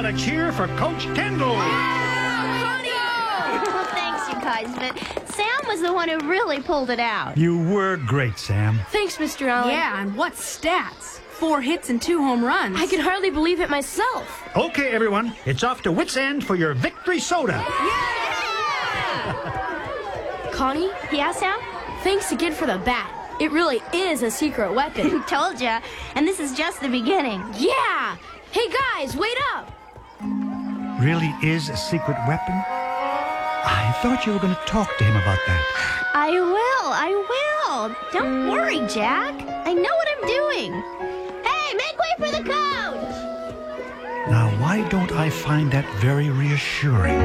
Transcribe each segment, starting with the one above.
about a cheer for Coach Kendall? Well, thanks, you guys, but Sam was the one who really pulled it out. You were great, Sam. Thanks, Mr. Allen. Yeah, and what stats? 4 hits and 2 home runs. I can hardly believe it myself. Okay, everyone, it's off to Wits End for your victory soda. Connie? Yeah, Sam? Thanks again for the bat. It really is a secret weapon. Told ya. And this is just the beginning. Yeah! Hey, guys, wait up! Really is a secret weapon? I thought you were going to talk to him about that. I will. Don't worry, Jack. I know what I'm doing. Hey, make way for the coach! Now, why don't I find that very reassuring?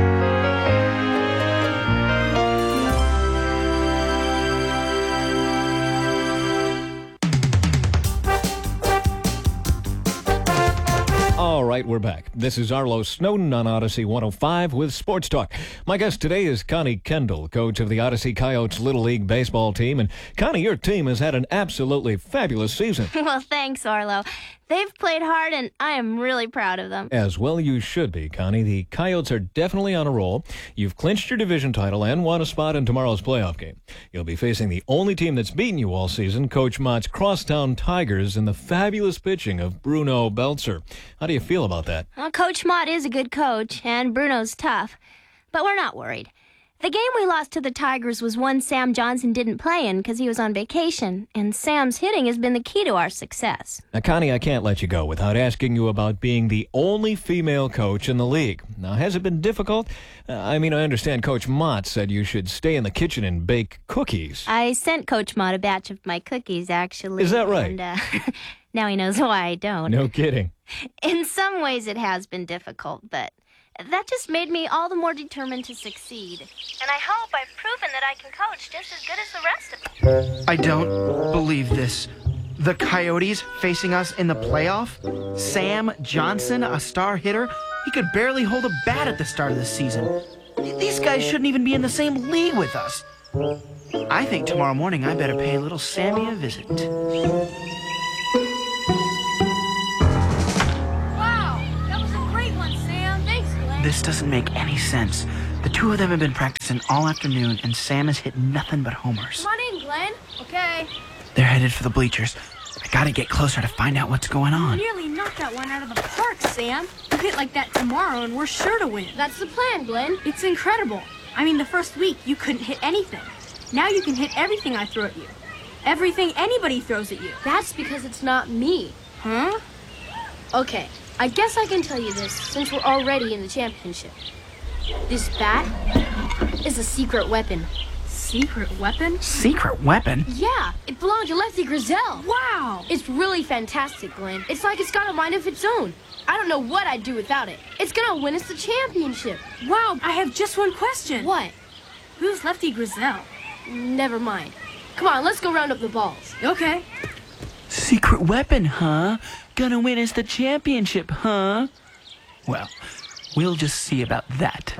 All right, we're back. This is Arlo Snowden on Odyssey 105 with Sports Talk. My guest today is Connie Kendall, coach of the Odyssey Coyotes Little League baseball team. And Connie, your team has had an absolutely fabulous season. Well, thanks, Arlo. They've played hard, and I am really proud of them. As well you should be, Connie. The Coyotes are definitely on a roll. You've clinched your division title and won a spot in tomorrow's playoff game. You'll be facing the only team that's beaten you all season, Coach Mott's Crosstown Tigers, in the fabulous pitching of Bruno Belzer. How do you feel about that? Well, Coach Mott is a good coach, and Bruno's tough. But we're not worried. The game we lost to the Tigers was one Sam Johnson didn't play in because he was on vacation, and Sam's hitting has been the key to our success. Now, Connie, I can't let you go without asking you about being the only female coach in the league. Now, has it been difficult? I understand Coach Mott said you should stay in the kitchen and bake cookies. I sent Coach Mott a batch of my cookies, actually. Is that right? And now he knows why I don't. No kidding. In some ways it has been difficult, but that just made me all the more determined to succeed. And I hope I've proven that I can coach just as good as the rest of them. I don't believe this. The Coyotes facing us in the playoff? Sam Johnson, a star hitter? He could barely hold a bat at the start of the season. These guys shouldn't even be in the same league with us. I think tomorrow morning I better pay little Sammy a visit. This doesn't make any sense. The two of them have been practicing all afternoon, and Sam has hit nothing but homers. Come on in, Glenn. Okay. They're headed for the bleachers. I gotta get closer to find out what's going on. You nearly knocked that one out of the park, Sam. You hit like that tomorrow, and we're sure to win. That's the plan, Glenn. It's incredible. The first week, you couldn't hit anything. Now you can hit everything I throw at you. Everything anybody throws at you. That's because it's not me. Huh? Okay, I guess I can tell you this since we're already in the championship. This bat is a secret weapon. Secret weapon? Secret weapon? Yeah, it belonged to Lefty Grizel. Wow! It's really fantastic, Glenn. It's like it's got a mind of its own. I don't know what I'd do without it. It's gonna win us the championship. Wow, I have just one question. What? Who's Lefty Grizel? Never mind. Come on, let's go round up the balls. Okay. Secret weapon, huh? Gonna win us the championship, huh? Well, we'll just see about that.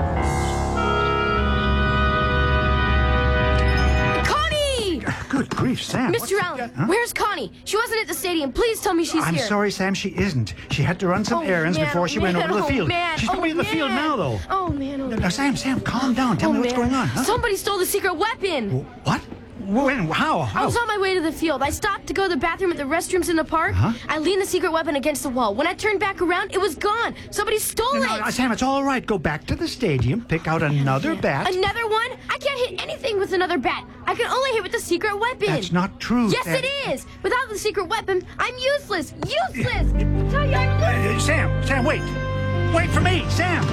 Connie! Good grief, Sam. Mr. Allen, where's Connie? She wasn't at the stadium. Please tell me she's I'm here. sorry, Sam, she isn't. She had to run some Oh, errands man, before she went over to the field. Man, She's going to the field now, though. Oh, man. Now, Sam, calm down. Tell me what's going on. Huh? Somebody stole the secret weapon. What? When? How? I was on my way to the field. I stopped to go to the bathroom at the restrooms in the park. Huh? I leaned the secret weapon against the wall. When I turned back around, it was gone. Somebody stole it. No, Sam, it's all right. Go back to the stadium, pick out another bat. Another one? I can't hit anything with another bat. I can only hit with the secret weapon. That's not true. Yes, Sam. it is. Without the secret weapon, I'm useless. Useless. I tell you, I'm useless. Sam, wait. Wait for me, Sam.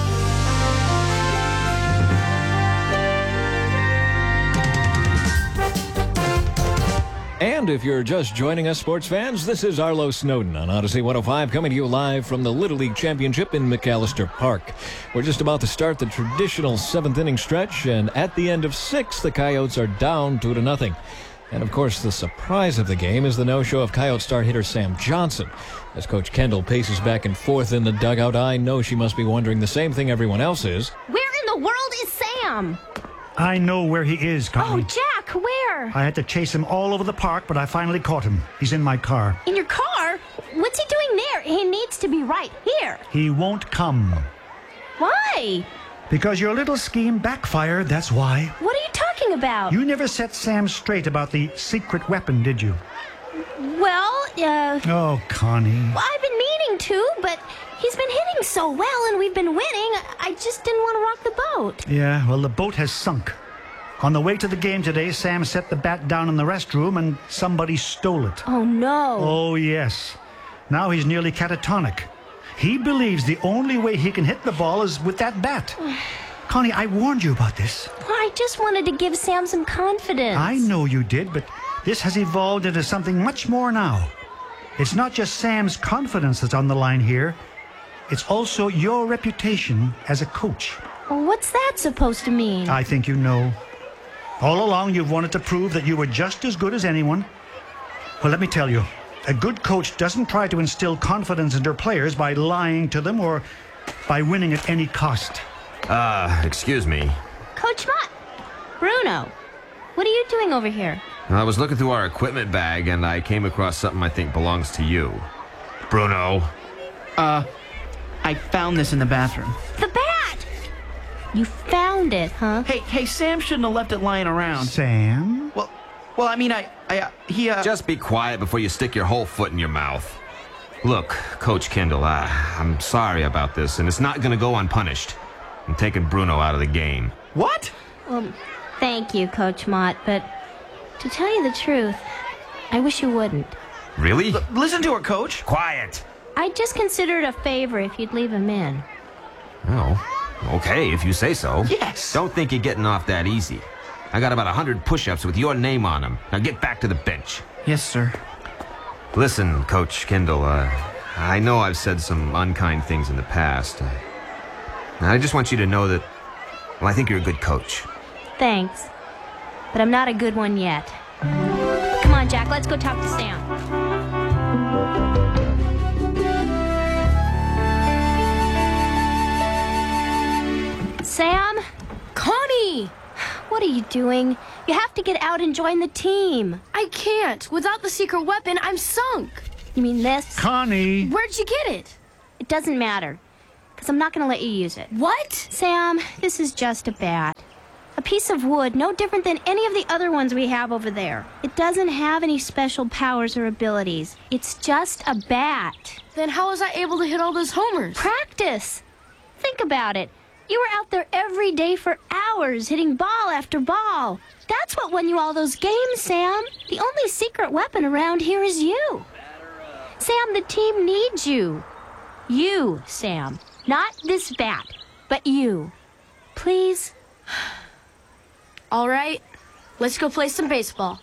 And if you're just joining us, sports fans, this is Arlo Snowden on Odyssey 105, coming to you live from the Little League Championship in McAllister Park. We're just about to start the traditional seventh-inning stretch, and at the end of 6, the Coyotes are down 2-0. And, of course, the surprise of the game is the no-show of Coyote star hitter Sam Johnson. As Coach Kendall paces back and forth in the dugout, I know she must be wondering the same thing everyone else is. Where in the world is Sam? I know where he is, Oh, Connie. Jack, where? I had to chase him all over the park, but I finally caught him. He's in my car. In your car? What's he doing there? He needs to be be right here. He won't come. Why? Because your little scheme backfired, that's why. What are you talking about? You never set Sam straight about the secret weapon, did you? Well, Oh, Connie. well, I've been meaning to, but he's been hitting so well and we've been winning. I just didn't want to rock the boat. Yeah, well, the boat has sunk. On the way to the game today, Sam set the bat down in the restroom and somebody stole it. Oh, no. Oh, yes. Now he's nearly catatonic. He believes the only way he can hit the ball is with that bat. Connie, I warned you about this. Well, I just wanted to give Sam some confidence. I know you did, but this has evolved into something much more now. It's not just Sam's confidence that's on the line here. It's also your reputation as a coach. Well, what's that supposed to mean? I think you know. All along, you've wanted to prove that you were just as good as anyone. Well, let me tell you, a good coach doesn't try to instill confidence in their players by lying to them or by winning at any cost. Excuse me. Coach Mott. Bruno. What are you doing over here? I was looking through our equipment bag and I came across something I think belongs to you. Bruno. I found this in the bathroom. The bat! You found it, huh? Hey, Sam shouldn't have left it lying around. Sam? Well, I mean, he. Just be quiet before you stick your whole foot in your mouth. Look, Coach Kendall, I'm sorry about this, and it's not going to go unpunished. I'm taking Bruno out of the game. What? Well, thank you, Coach Mott, but to tell you the truth, I wish you wouldn't. Really? Listen to her, Coach. Quiet. I'd just consider it a favor if you'd leave him in. Oh, okay, if you say so. Yes. Don't think you're getting off that easy. I got about 100 push-ups with your name on them. Now get back to the bench. Yes, sir. Listen, Coach Kendall, I know I've said some unkind things in the past. I just want you to know that, well, I think you're a good coach. Thanks. But I'm not a good one yet. Come on, Jack, let's go talk to Sam. Sam? Connie! What are you doing? You have to get out and join the team. I can't. Without the secret weapon, I'm sunk. You mean this? Connie! Where'd you get it? It doesn't matter, because I'm not going to let you use it. What? Sam, this is just a bat. A piece of wood, no different than any of the other ones we have over there. It doesn't have any special powers or abilities. It's just a bat. Then how was I able to hit all those homers? Practice. Think about it. You were out there every day for hours, hitting ball after ball. That's what won you all those games, Sam. The only secret weapon around here is you. Sam, the team needs you. You, Sam. Not this bat, but you. Please? All right, let's go play some baseball.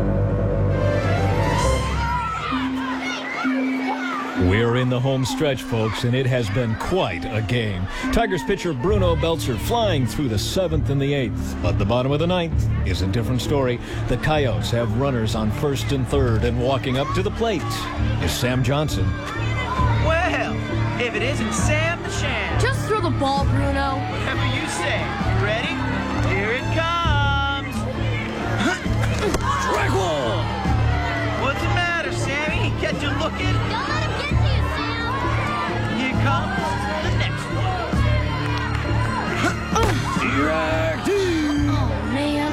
We're in the home stretch, folks, and it has been quite a game. Tigers pitcher Bruno Belzer flying through the 7th and the 8th. But the bottom of the 9th is a different story. The Coyotes have runners on 1st and 3rd, and walking up to the plate is Sam Johnson. Well, if it isn't Sam the Champ. Just throw the ball, Bruno. Whatever you say. You ready? Here it comes. Strike one! What's the matter, Sammy? Get you looking? Don't let him get to you, Sam. Here comes the next one. Oh, man.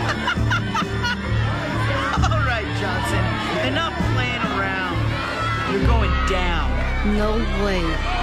All right, Johnson. Enough playing around. You're going down. No way.